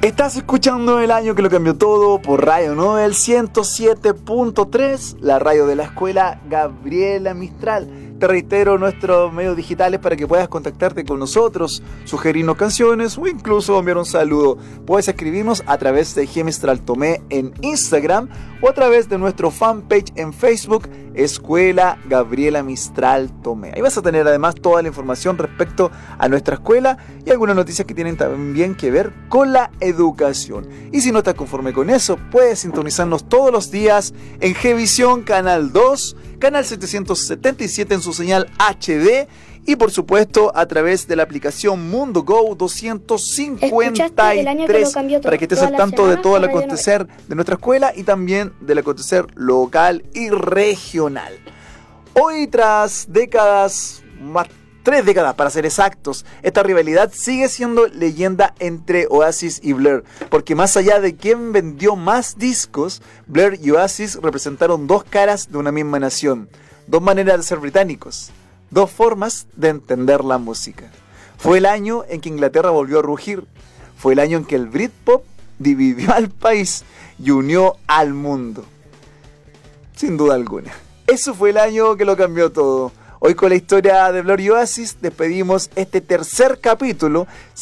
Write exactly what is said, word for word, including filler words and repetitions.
Estás escuchando El Año que lo cambió todo por Radio Nobel ciento siete punto tres, la radio de la escuela Gabriela Mistral. Te reitero nuestros medios digitales para que puedas contactarte con nosotros, sugerirnos canciones o incluso enviar un saludo. Puedes escribirnos a través de G Mistral Tomé en Instagram o a través de nuestro fanpage en Facebook, Escuela Gabriela Mistral Tomé. Ahí vas a tener además toda la información respecto a nuestra escuela y algunas noticias que tienen también que ver con la educación. Y si no estás conforme con eso, puedes sintonizarnos todos los días en Gvisión Canal dos, Canal setecientos setenta y siete en su señal H D y por supuesto a través de la aplicación Mundo Go doscientos cincuenta y tres para que estés al tanto de todo el acontecer de nuestra escuela y también del acontecer local y regional. Hoy, tras décadas, más tres décadas para ser exactos, esta rivalidad sigue siendo leyenda entre Oasis y Blur, porque más allá de quién vendió más discos, Blur y Oasis representaron dos caras de una misma nación, dos maneras de ser británicos, dos formas de entender la música. Fue el año en que Inglaterra volvió a rugir, fue el año en que el Britpop dividió al país y unió al mundo. Sin duda alguna. Eso fue el año que lo cambió todo. Hoy con la historia de Blur y Oasis despedimos este tercer capítulo.